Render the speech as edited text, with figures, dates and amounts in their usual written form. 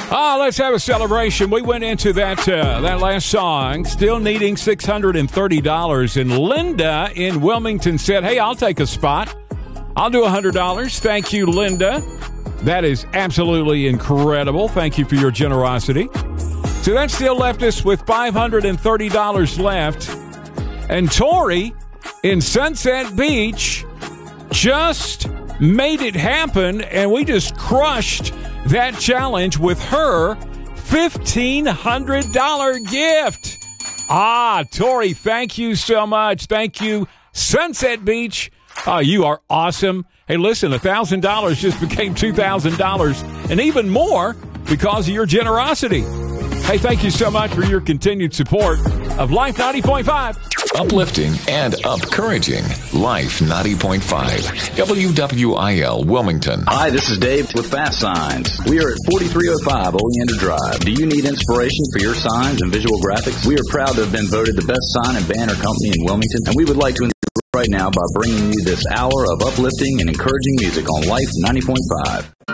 Let's have a celebration. We went into that last song, still needing $630. And Linda in Wilmington said, hey, I'll take a spot. I'll do $100. Thank you, Linda. That is absolutely incredible. Thank you for your generosity. So that still left us with $530 left. And Tori in Sunset Beach just made it happen, and we just crushed that challenge with her $1,500 gift. Tori, thank you so much. Thank you, Sunset Beach. You are awesome. Hey, listen, $1,000 just became $2,000 and even more because of your generosity. Hey, thank you so much for your continued support of Life 90.5. Uplifting and encouraging Life 90.5. WWIL Wilmington. Hi, this is Dave with Fast Signs. We are at 4305 Oleander Drive. Do you need inspiration for your signs and visual graphics? We are proud to have been voted the best sign and banner company in Wilmington, and we would like to right now by bringing you this hour of uplifting and encouraging music on Life 90.5.